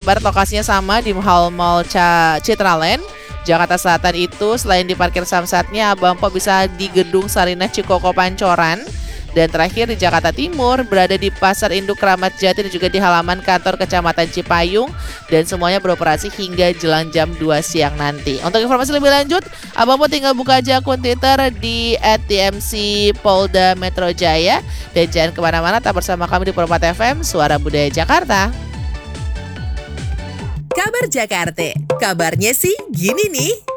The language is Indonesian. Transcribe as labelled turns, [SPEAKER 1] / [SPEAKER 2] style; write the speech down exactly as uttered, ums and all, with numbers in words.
[SPEAKER 1] Barat lokasinya sama di Hall Mall Ca- Citraland. Jakarta Selatan itu selain di parkir Samsatnya, Abang Po bisa di Gedung Sarinah Cikoko Pancoran. Dan terakhir di Jakarta Timur berada di Pasar Induk Kramat Jati dan juga di halaman kantor Kecamatan Cipayung, dan semuanya beroperasi hingga jelang jam dua siang nanti. Untuk informasi lebih lanjut, Abang Po tinggal buka aja akun Twitter di at t m c polda metro jaya. Dan jangan kemana-mana, tetap bersama kami di Permata F M, Suara Budaya Jakarta.
[SPEAKER 2] Kabar Jakarta, kabarnya sih gini nih.